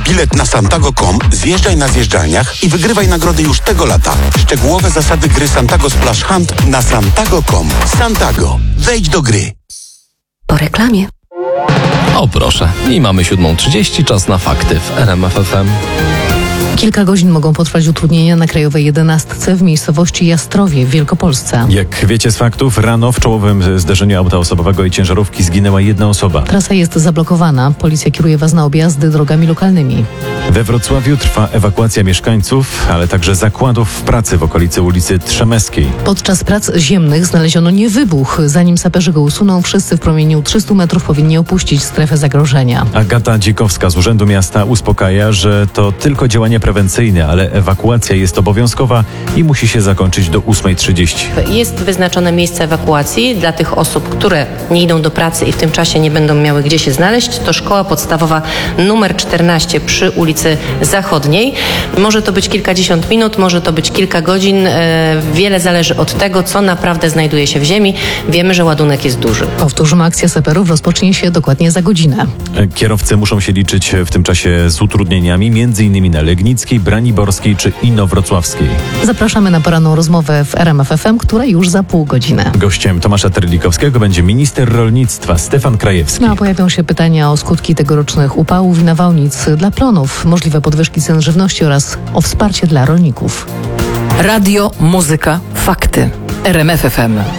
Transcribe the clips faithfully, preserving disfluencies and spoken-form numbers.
bilet na santago kropka com, zjeżdżaj na zjeżdżalniach i wygrywaj nagrody już tego lata. Szczegółowe zasady gry Santago Splash Hunt na santago kropka com. Santago. Wejdź do gry. Po reklamie. O proszę, i mamy siódma trzydzieści, czas na fakty w R M F F M. Kilka godzin mogą potrwać utrudnienia na krajowej jedenastce w miejscowości Jastrowie w Wielkopolsce. Jak wiecie z faktów, rano w czołowym zderzeniu auta osobowego i ciężarówki zginęła jedna osoba. Trasa jest zablokowana. Policja kieruje was na objazdy drogami lokalnymi. We Wrocławiu trwa ewakuacja mieszkańców, ale także zakładów w pracy w okolicy ulicy Trzemeskiej. Podczas prac ziemnych znaleziono niewybuch. Zanim saperzy go usuną, wszyscy w promieniu trzystu metrów powinni opuścić strefę zagrożenia. Agata Dzikowska z Urzędu Miasta uspokaja, że to tylko działania prewencyjne, ale ewakuacja jest obowiązkowa i musi się zakończyć do ósmej trzydzieści. Jest wyznaczone miejsce ewakuacji dla tych osób, które nie idą do pracy i w tym czasie nie będą miały gdzie się znaleźć. To szkoła podstawowa numer czternaście przy ulicy Zachodniej. Może to być kilkadziesiąt minut, może to być kilka godzin. Wiele zależy od tego, co naprawdę znajduje się w ziemi. Wiemy, że ładunek jest duży. Powtórzmy, akcja saperów rozpocznie się dokładnie za godzinę. Kierowcy muszą się liczyć w tym czasie z utrudnieniami, między innymi na Legnickiej, Braniborskiej czy Inowrocławskiej. Zapraszamy na poranną rozmowę w R M F F M, która już za pół godziny. Gościem Tomasza Terlikowskiego będzie minister rolnictwa Stefan Krajewski. No a pojawią się pytania o skutki tegorocznych upałów i nawałnic dla plonów, możliwe podwyżki cen żywności oraz o wsparcie dla rolników. Radio, muzyka, fakty. R M F F M.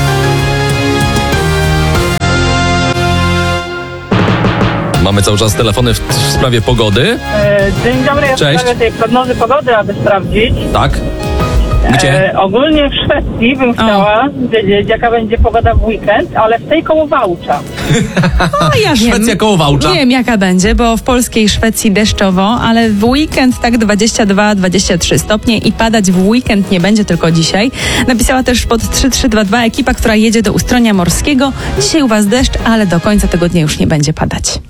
Mamy cały czas telefony w, w sprawie pogody. E, dzień dobry, ja w Cześć. sprawie tej prognozy pogody, aby sprawdzić. Tak? Gdzie? E, ogólnie w Szwecji bym chciała wiedzieć, jaka będzie pogoda w weekend, ale w tej koło Wałcza. O, ja Szwecja wiem. koło Wałcza. Wiem, jaka będzie, bo w polskiej Szwecji deszczowo, ale w weekend tak dwadzieścia dwa dwadzieścia trzy stopnie i padać w weekend nie będzie tylko dzisiaj. Napisała też pod trzy trzy dwa dwa ekipa, która jedzie do Ustronia Morskiego. Dzisiaj u was deszcz, ale do końca tego dnia już nie będzie padać.